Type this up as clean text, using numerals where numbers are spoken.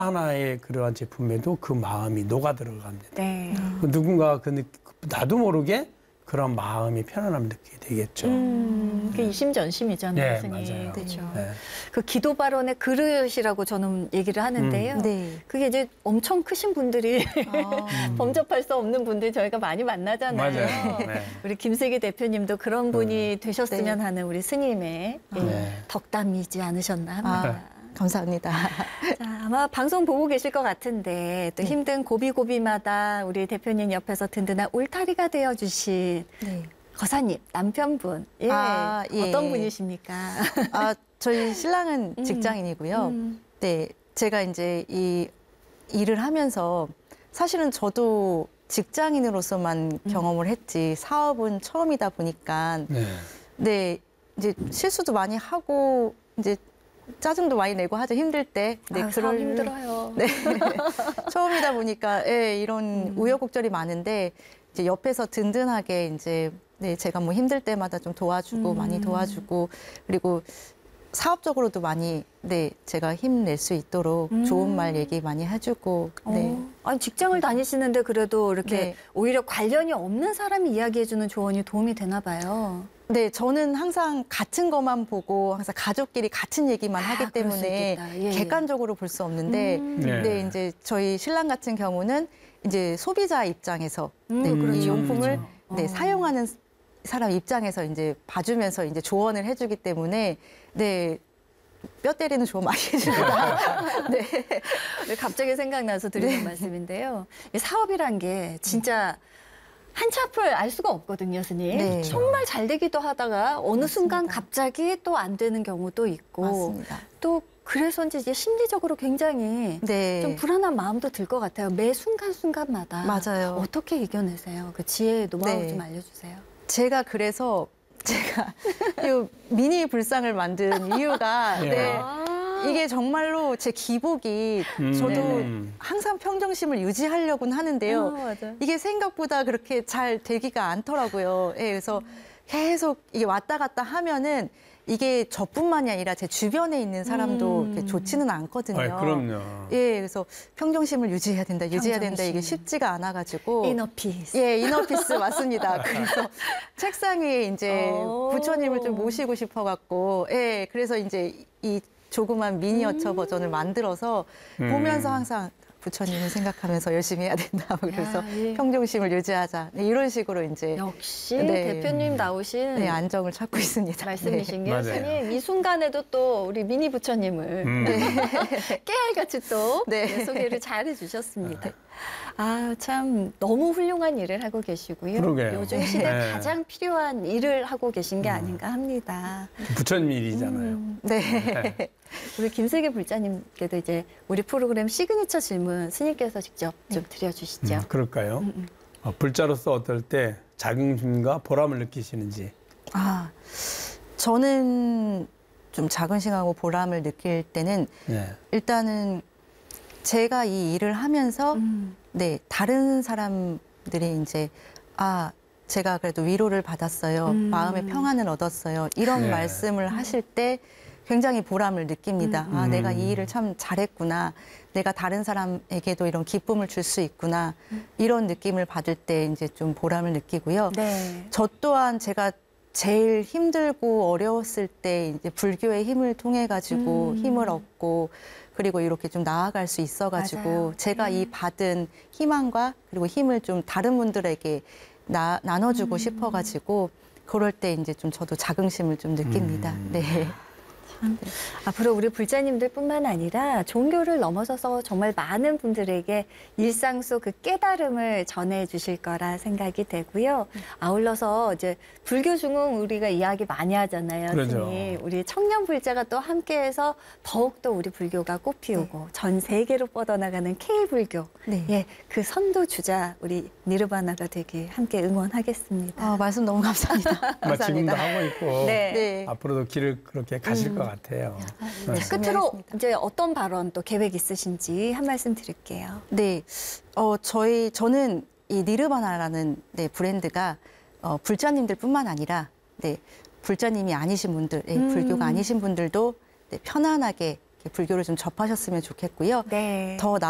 하나의 그러한 제품에도 그 마음이 녹아 들어갑니다. 네. 누군가 나도 모르게 그런 마음이 편안함을 느끼게 되겠죠. 그게 이심전심이잖아요, 네, 스님. 맞아요. 그렇죠. 네. 그 기도 발언의 그릇이라고 저는 얘기를 하는데요. 네. 그게 이제 엄청 크신 분들이 범접할 수 없는 분들 저희가 많이 만나잖아요. 맞아요. 네. 우리 김세기 대표님도 그런 분이 되셨으면 네. 하는 우리 스님의 네. 덕담이지 않으셨나 합니다. 감사합니다. 자, 아마 방송 보고 계실 것 같은데 또 힘든 고비고비마다 우리 대표님 옆에서 든든한 울타리가 되어주신 네. 거사님, 남편분. 예. 예. 어떤 분이십니까? 저희 신랑은 직장인이고요. 네, 제가 이제 이 일을 하면서 사실은 저도 직장인으로서만 경험을 했지 사업은 처음이다 보니까 네. 네, 이제 실수도 많이 하고 이제 짜증도 많이 내고 하죠. 힘들 때. 네, 사업 힘들어요. 네. 처음이다 보니까 예, 이런 우여곡절이 많은데 이제 옆에서 든든하게 이제 네, 제가 뭐 힘들 때마다 좀 도와주고 많이 도와주고 그리고 사업적으로도 많이 네, 제가 힘낼 수 있도록 좋은 말 얘기 많이 해주고 네. 아니, 직장을 다니시는데 그래도 이렇게 네. 오히려 관련이 없는 사람이 이야기해주는 조언이 도움이 되나 봐요. 네, 저는 항상 같은 것만 보고 항상 가족끼리 같은 얘기만 하기 그럴 수 때문에 있겠다. 예, 예. 객관적으로 볼 수 없는데 네. 네, 이제 저희 신랑 같은 경우는 이제 소비자 입장에서 네, 그렇죠. 이 용품을 그렇죠. 네, 사용하는 사람 입장에서 이제 봐주면서 이제 조언을 해주기 때문에 네. 뼈 때리는 조언 많이 해줍니다. 네. 갑자기 생각나서 드리는 말씀인데요. 이 사업이란 게 진짜 한치 앞을 알 수가 없거든요, 스님. 네. 정말 잘 되기도 하다가 어느 순간 맞습니다. 갑자기 또 안 되는 경우도 있고 맞습니다. 또 그래서인지 이제 심리적으로 굉장히 네. 좀 불안한 마음도 들 것 같아요. 매 순간순간마다. 맞아요. 어떻게 이겨내세요? 그 지혜의 노하우 네. 좀 알려주세요. 제가 그래서 제가 이 미니 불상을 만든 이유가 예. 네. 아. 이게 정말로 제 기복이 저도 네네. 항상 평정심을 유지하려고는 하는데요. 맞아요. 이게 생각보다 그렇게 잘 되기가 않더라고요. 예, 그래서 계속 이게 왔다 갔다 하면은 이게 저뿐만이 아니라 제 주변에 있는 사람도 이렇게 좋지는 않거든요. 아이, 그럼요. 예, 그래서 평정심을 유지해야 된다, 유지해야 된다. 이게 평정심. 쉽지가 않아가지고. 이너피스. 예, 이너피스 맞습니다. 그래서 책상 위에 이제 오. 부처님을 좀 모시고 싶어갖고, 예, 그래서 이제 이 조그만 미니어처 버전을 만들어서 보면서 항상 부처님을 생각하면서 열심히 해야 된다. 그래서 예. 평정심을 유지하자. 네, 이런 식으로 이제 역시 네. 대표님 나오신 네, 안정을 찾고 있습니다. 말씀이신 게 맞아요. 스님 이 순간에도 또 우리 미니 부처님을 깨알같이 또 네. 네, 소개를 잘 해주셨습니다. 아, 참 너무 훌륭한 일을 하고 계시고요. 그러게요. 요즘 시대 네. 가장 필요한 일을 하고 계신 게 아닌가 합니다. 부처님 일이잖아요. 네. 우리 김세계 불자님께도 이제 우리 프로그램 시그니처 질문 스님께서 직접 좀 드려주시죠. 그럴까요? 불자로서 어떨 때 자긍심과 보람을 느끼시는지. 저는 좀 자긍심하고 보람을 느낄 때는 네. 일단은 제가 이 일을 하면서 네, 다른 사람들이 이제 제가 그래도 위로를 받았어요. 마음의 평안을 얻었어요. 이런 네. 말씀을 하실 때 굉장히 보람을 느낍니다. 내가 이 일을 참 잘했구나. 내가 다른 사람에게도 이런 기쁨을 줄 수 있구나. 이런 느낌을 받을 때 이제 좀 보람을 느끼고요. 네. 저 또한 제가 제일 힘들고 어려웠을 때 이제 불교의 힘을 통해 가지고 힘을 얻고 그리고 이렇게 좀 나아갈 수 있어 가지고 맞아요. 제가 이 받은 희망과 그리고 힘을 좀 다른 분들에게 나눠주고 싶어 가지고 그럴 때 이제 좀 저도 자긍심을 좀 느낍니다. 네. 앞으로 우리 불자님들뿐만 아니라 종교를 넘어서서 정말 많은 분들에게 일상 속 그 깨달음을 전해 주실 거라 생각이 되고요. 아울러서 이제 불교 중흥 우리가 이야기 많이 하잖아요. 그러죠. 스님. 우리 청년 불자가 또 함께해서 더욱더 우리 불교가 꽃피우고 전 세계로 뻗어나가는 K불교. 네. 예, 그 선도 주자 우리 니르바나가 되길 함께 응원하겠습니다. 말씀 너무 감사합니다. 아마 지금도 감사합니다. 하고 있고 네. 네. 앞으로도 길을 그렇게 가실 것 같아요. 네, 열심히 끝으로 하겠습니다. 이제 어떤 발언 또 계획 있으신지 한 말씀 드릴게요. 네, 저는 이 니르바나라는 네, 브랜드가 불자님들뿐만 아니라 네, 불자님이 아니신 분들, 불교가 아니신 분들도 네, 편안하게 이렇게 불교를 좀 접하셨으면 좋겠고요. 네. 더